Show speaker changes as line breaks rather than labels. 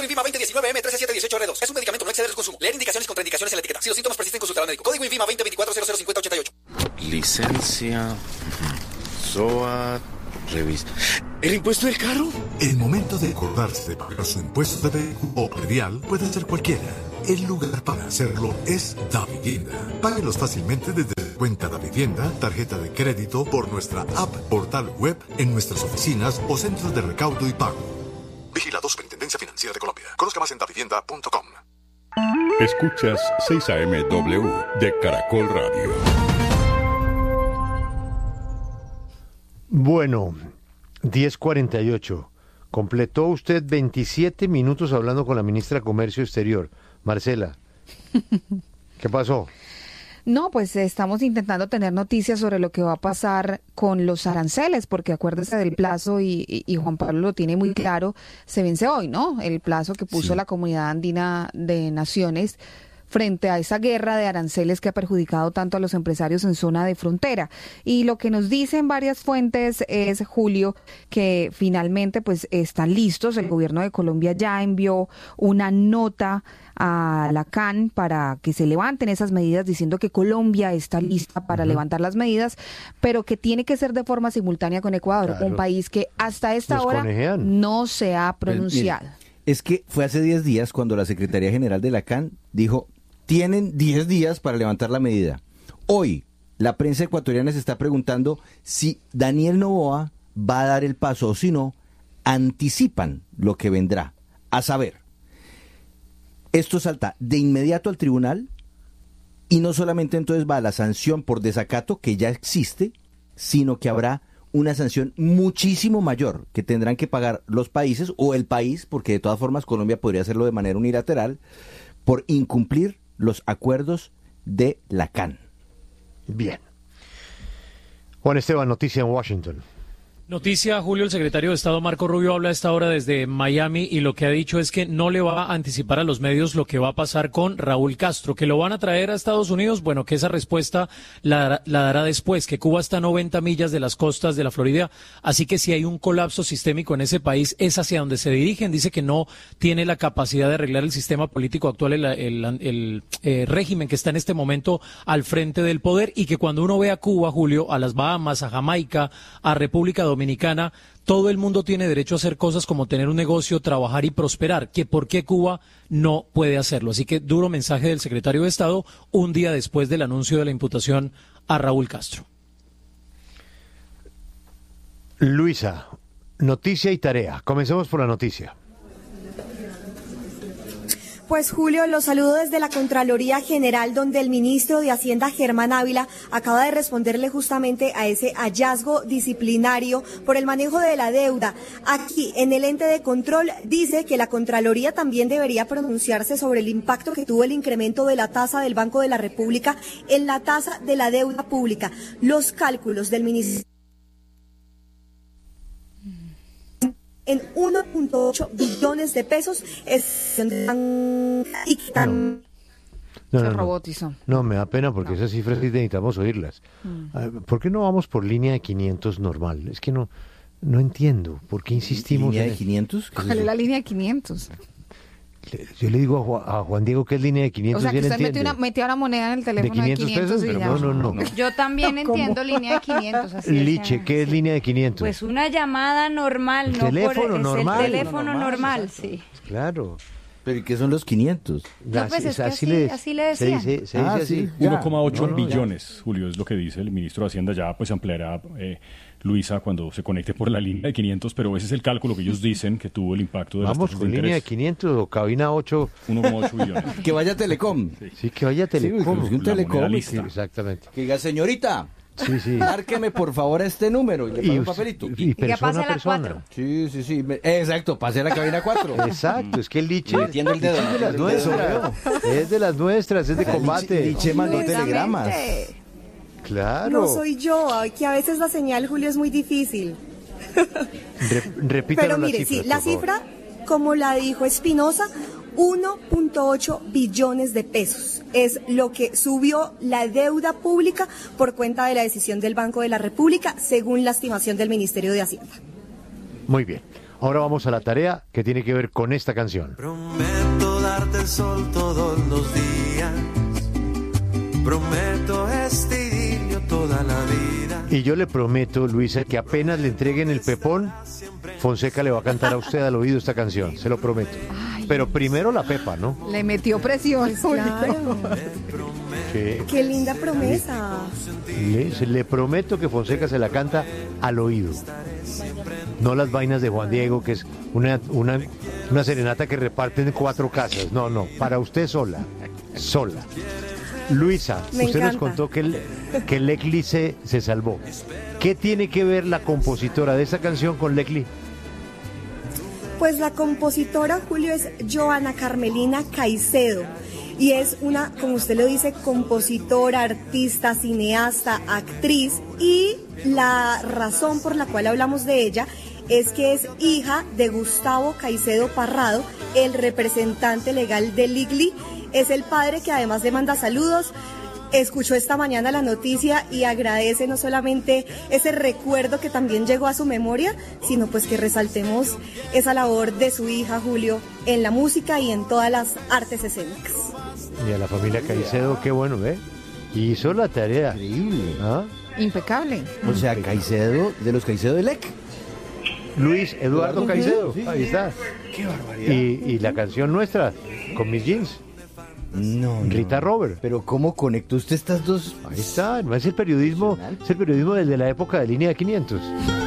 Código INVIMA 2019M13718R2. Es un medicamento, no exceder el consumo. Leer indicaciones y contraindicaciones en la etiqueta. Si los síntomas persisten, consultar al médico. Código INVIMA 2024005088.
Licencia, SOAT, revista. ¿El impuesto del carro?
El momento de acordarse de pagar su impuesto de vehículo o predial puede ser cualquiera. El lugar para hacerlo es Davivienda. Páguelos fácilmente desde cuenta Davivienda, tarjeta de crédito, por nuestra app, portal web, en nuestras oficinas o centros de recaudo y pago. Vigilado Superintendencia Financiera de Colombia. Conozca más en davivienda.com.
Escuchas 6 AM-W de Caracol Radio.
Bueno, 10:48. Completó usted 27 minutos hablando con la ministra de Comercio Exterior. Marcela, ¿qué pasó?
No, pues estamos intentando tener noticias sobre lo que va a pasar con los aranceles, porque acuérdese del plazo y Juan Pablo lo tiene muy claro, se vence hoy, ¿no? El plazo que puso la Comunidad Andina de Naciones frente a esa guerra de aranceles que ha perjudicado tanto a los empresarios en zona de frontera. Y lo que nos dicen varias fuentes es, Julio, que finalmente pues están listos. El gobierno de Colombia ya envió una nota a la CAN para que se levanten esas medidas, diciendo que Colombia está lista para levantar las medidas, pero que tiene que ser de forma simultánea con Ecuador, un país que hasta esta hora no se ha pronunciado.
Es que fue hace 10 días cuando la Secretaría General de la CAN dijo: tienen 10 días para levantar la medida. Hoy, la prensa ecuatoriana se está preguntando si Daniel Noboa va a dar el paso o si no, anticipan lo que vendrá. A saber, esto salta de inmediato al tribunal y no solamente entonces va a la sanción por desacato, que ya existe, sino que habrá una sanción muchísimo mayor que tendrán que pagar los países o el país, porque de todas formas Colombia podría hacerlo de manera unilateral, por incumplir los acuerdos de la CAN.
Bien. Juan Esteban, noticia en Washington.
Noticia, Julio, el secretario de Estado Marco Rubio habla a esta hora desde Miami y lo que ha dicho es que no le va a anticipar a los medios lo que va a pasar con Raúl Castro, que lo van a traer a Estados Unidos, bueno, que esa respuesta la dará después, que Cuba está a 90 millas de las costas de la Florida, así que si hay un colapso sistémico en ese país, es hacia donde se dirigen. Dice que no tiene la capacidad de arreglar el sistema político actual, el régimen que está en este momento al frente del poder, y que cuando uno ve a Cuba, Julio, a las Bahamas, a Jamaica, a República Dominicana, todo el mundo tiene derecho a hacer cosas como tener un negocio, trabajar y prosperar, que por qué Cuba no puede hacerlo. Así que duro mensaje del secretario de Estado un día después del anuncio de la imputación a Raúl Castro.
Luisa, noticia y tarea. Comencemos por la noticia.
Pues Julio, los saludo desde la Contraloría General, donde el ministro de Hacienda, Germán Ávila, acaba de responderle justamente a ese hallazgo disciplinario por el manejo de la deuda. Aquí, en el ente de control, dice que la Contraloría también debería pronunciarse sobre el impacto que tuvo el incremento de la tasa del Banco de la República en la tasa de la deuda pública. Los cálculos del ministerio en 1.8 billones de pesos
No, me da pena porque esas cifras sí necesitamos oírlas. ¿Por qué no vamos por línea de 500 normal? Es que no entiendo. ¿Por qué insistimos
¿Línea de 500?
Cógele la línea de 500.
Yo le digo a Juan Diego que es línea de 500.
O sea, que usted metió una moneda en el teléfono de 500
pesos,
y
pero
ya.
No.
Yo también entiendo línea de 500. Así
Liche, ¿qué es línea de 500?
Pues una llamada normal,
el
no
teléfono
por
normal.
el teléfono normal, sí.
Claro.
¿Pero y qué son los 500?
No, pues es que así le decían.
Se dice así.
1,8 billones, Julio, es lo que dice el ministro de Hacienda. Ya pues ampliará Luisa cuando se conecte por la línea de 500, pero ese es el cálculo que ellos dicen que tuvo el impacto de las tasas de interés. Vamos con línea de
500 o cabina 8.
1,8 billones.
Que vaya Telecom.
Sí, que vaya Telecom.
Sí, un Telecom.
Exactamente.
Que diga, señorita,
sí.
márqueme por favor a este número y le pago un papelito.
Y que pase a la 4.
Sí. Exacto, pase a la cabina 4.
Exacto, es que el Liche
metiendo el dedo.
Es de las nuestras. Es de las nuestras, es de combate.
Liche mandó telegramas.
Claro.
No soy yo, que a veces la señal, Julio, es muy difícil.
Repítalo.
Pero mire, la cifra, como la dijo Espinosa, 1.8 billones de pesos. Es lo que subió la deuda pública por cuenta de la decisión del Banco de la República, según la estimación del Ministerio de Hacienda.
Muy bien. Ahora vamos a la tarea que tiene que ver con esta canción.
Prometo darte el sol todos los días. Prometo este idilio toda la vida.
Y yo le prometo, Luisa, que apenas le entreguen el pepón, Fonseca le va a cantar a usted al oído esta canción, se lo prometo. Pero primero la pepa, ¿no?
Le metió presión.
Claro.
Sí.
Qué linda promesa.
Le prometo que Fonseca se la canta al oído. No las vainas de Juan Diego, que es una serenata que reparten en 4 casas. No, para usted sola. Luisa,
Me
usted
encanta.
nos contó que Lecli se salvó. ¿Qué tiene que ver la compositora de esa canción con Lecli?
Pues la compositora, Julio, es Joana Carmelina Caicedo. Y es una, como usted lo dice, compositora, artista, cineasta, actriz. Y la razón por la cual hablamos de ella es que es hija de Gustavo Caicedo Parrado, el representante legal de Ligli. Es el padre que además le manda saludos. Escuchó esta mañana la noticia y agradece no solamente ese recuerdo que también llegó a su memoria, sino pues que resaltemos esa labor de su hija, Julio, en la música y en todas las artes escénicas.
Y a la familia Caicedo, qué bueno, ¿eh? Hizo la tarea.
Increíble.
¿Ah?
Impecable.
O sea, Caicedo, de los Caicedo de Lec.
Luis Eduardo Caicedo,
Sí.
ahí está.
Qué barbaridad.
Y la canción nuestra, con mis jeans,
No,
Rita Robert.
Pero ¿cómo conectó usted estas dos?
Ahí está, no es el periodismo desde la época de Línea de 500.